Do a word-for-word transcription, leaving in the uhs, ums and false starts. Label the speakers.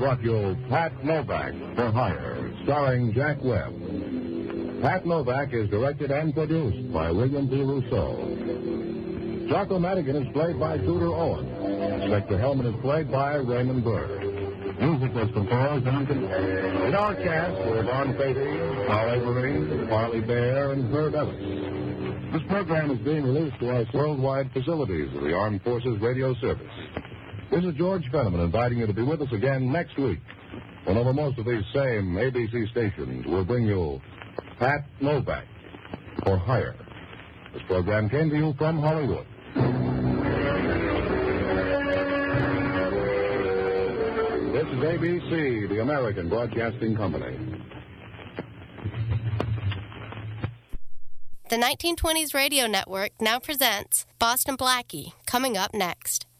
Speaker 1: brought you Pat Novak for Hire, starring Jack Webb. Pat Novak is directed and produced by William P. Rousseau. Jocko Madigan is played by Tudor Owen. Inspector Hellman is played by Raymond Burr. Music was composed and composed. In our cast were Don Patey, Paul Avery, Farley Bear, and Herb Ellis. This program is being released to our worldwide facilities of the Armed Forces Radio Service. This is George Fenneman inviting you to be with us again next week, when over most of these same A B C stations will bring you Pat Novak for Hire. This program came to you from Hollywood. This is A B C, the American Broadcasting Company.
Speaker 2: The nineteen twenties Radio Network now presents Boston Blackie, coming up next.